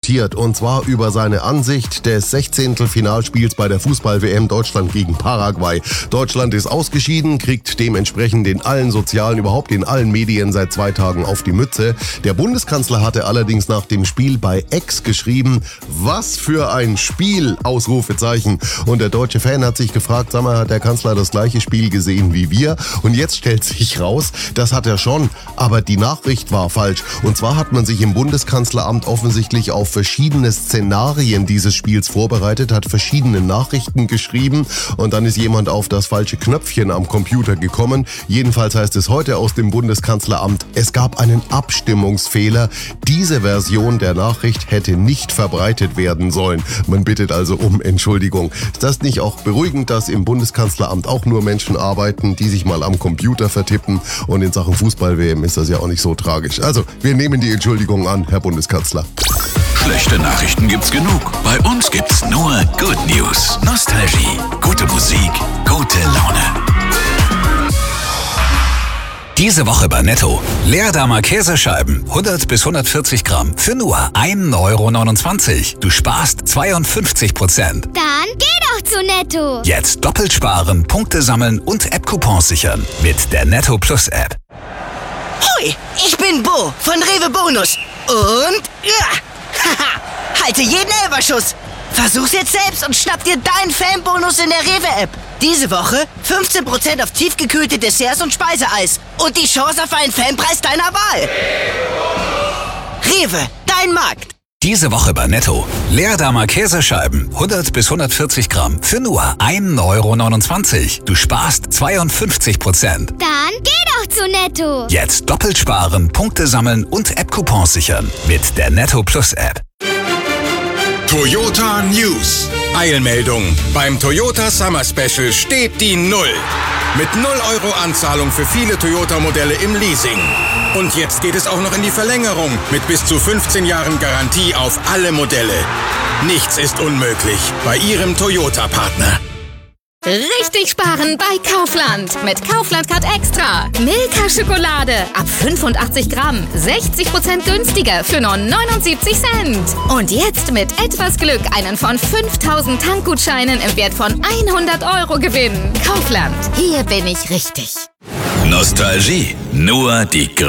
diskutiert, und zwar über seine Ansicht des 16. Finalspiels bei der Fußball-WM Deutschland gegen Paraguay. Deutschland ist ausgeschieden, kriegt dementsprechend in allen Sozialen, überhaupt in allen Medien seit 2 Tagen auf die Mütze. Der Bundeskanzler hatte allerdings nach dem Spiel bei X geschrieben, was für ein Spiel, Ausrufezeichen. Und der deutsche Fan hat sich gefragt, sag mal, hat der Kanzler das gleiche Spiel gesehen wie wir? Und jetzt stellt sich raus, das hat er schon, aber die Nachricht war falsch. Und zwar hat man sich im Bundeskanzleramt offensichtlich auf verschiedene Szenarien dieses Spiels vorbereitet, hat verschiedene Nachrichten geschrieben und dann ist jemand auf das falsche Knöpfchen am Computer gekommen. Jedenfalls heißt es heute aus dem Bundeskanzleramt, es gab einen Abstimmungsfehler. Diese Version der Nachricht hätte nicht verbreitet werden sollen. Man bittet also um Entschuldigung. Ist das nicht auch beruhigend, dass im Bundeskanzleramt auch nur Menschen arbeiten, die sich mal am Computer vertippen? Und in Sachen Fußball-WM ist das ja auch nicht so tragisch. Also, wir nehmen die Entschuldigung an, Herr Bundeskanzler. Schlechte Nachrichten gibt's genug. Bei uns gibt's nur Good News. Nostalgie, gute Musik, gute Laune. Diese Woche bei Netto. Leerdammer Käsescheiben, 100 bis 140 Gramm, für nur 1,29 €. Du sparst 52%. Dann geh doch zu Netto. Jetzt doppelt sparen, Punkte sammeln und App-Coupons sichern mit der Netto Plus App. Hoi, ich bin Bo von Rewe Bonus. Und halte jeden Elberschuss. Versuch's jetzt selbst und schnapp dir deinen Fanbonus in der Rewe-App. Diese Woche 15% auf tiefgekühlte Desserts und Speiseeis. Und die Chance auf einen Fanpreis deiner Wahl. Rewe, dein Markt. Diese Woche bei Netto. Leerdammer Käsescheiben, 100 bis 140 Gramm, für nur 1,29 €. Du sparst 52%. Dann geh doch zu Netto. Jetzt doppelt sparen, Punkte sammeln und App-Coupons sichern mit der Netto Plus App. Toyota News. Eilmeldung. Beim Toyota Summer Special steht die Null. Mit 0 € Anzahlung für viele Toyota-Modelle im Leasing. Und jetzt geht es auch noch in die Verlängerung mit bis zu 15 Jahren Garantie auf alle Modelle. Nichts ist unmöglich bei Ihrem Toyota-Partner. Richtig sparen bei Kaufland. Mit Kaufland Card Extra. Milka Schokolade ab 85 Gramm. 60% günstiger für nur 79 Cent. Und jetzt mit etwas Glück einen von 5000 Tankgutscheinen im Wert von 100 € gewinnen. Kaufland. Hier bin ich richtig. Nostalgie. Nur die